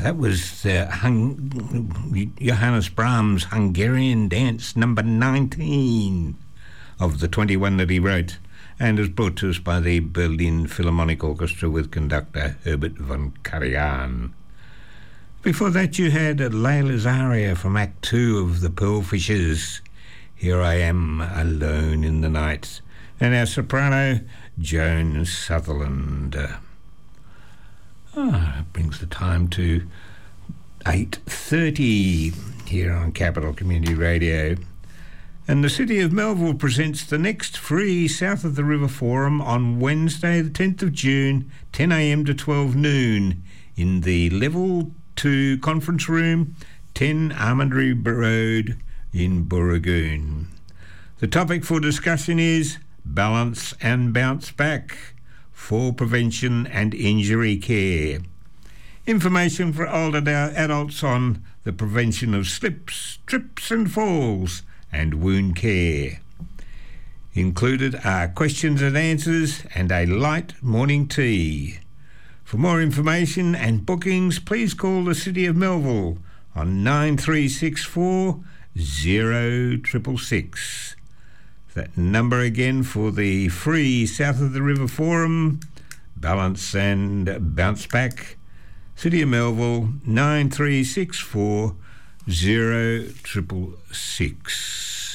That was Johannes Brahms' Hungarian Dance number 19 of the 21 that he wrote, and is brought to us by the Berlin Philharmonic Orchestra with conductor Herbert von Karajan. Before that you had Layla's aria from Act 2 of The Pearlfishers, Here I Am Alone in the Night, and our soprano, Joan Sutherland. That brings the time to 8:30 here on Capital Community Radio. And the City of Melville presents the next free South of the River Forum on Wednesday, the 10th of June, 10 a.m. to 12 noon, in the Level 2 Conference Room, 10 Almondry Road in Burragoon. The topic for discussion is Balance and Bounce Back, Fall Prevention and Injury Care. Information for older adults on the prevention of slips, trips and falls, and wound care. Included are questions and answers and a light morning tea. For more information and bookings, please call the City of Melville on 9364 0666. That number again for the free South of the River Forum, Balance and Bounce Back, City of Melville, 9364 0666.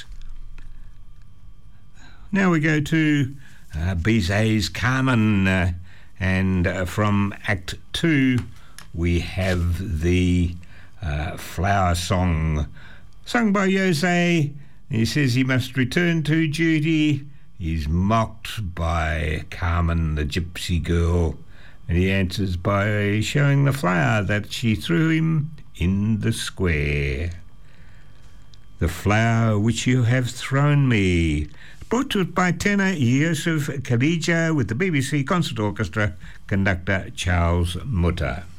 Now we go to Bizet's Carmen, and from Act 2 we have the Flower Song, sung by Jose. He says he must return to duty. He's mocked by Carmen, the gypsy girl, and he answers by showing the flower that she threw him in the square. The flower which you have thrown me. Brought to us by tenor Yusuf Khadija with the BBC Concert Orchestra, conductor Charles Mutter.